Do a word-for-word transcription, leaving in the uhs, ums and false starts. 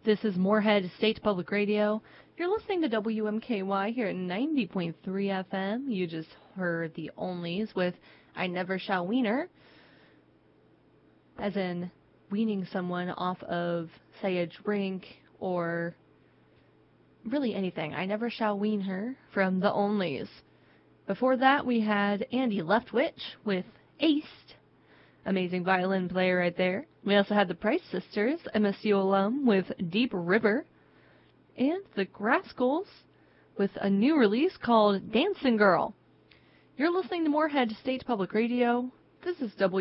This is Moorhead State Public Radio. You're listening to W M K Y here at ninety point three F M. You just heard the Onlys with I Never Shall Wiener, as in weaning someone off of, say, a drink or really anything. I Never Shall Wean Her from the Onlys. Before that, we had Andy Leftwich with Aced. Amazing violin player right there. We also had the Price Sisters, M S U alum, with Deep River. And the Grascals with a new release called Dancing Girl. You're listening to Moorhead State Public Radio. This is W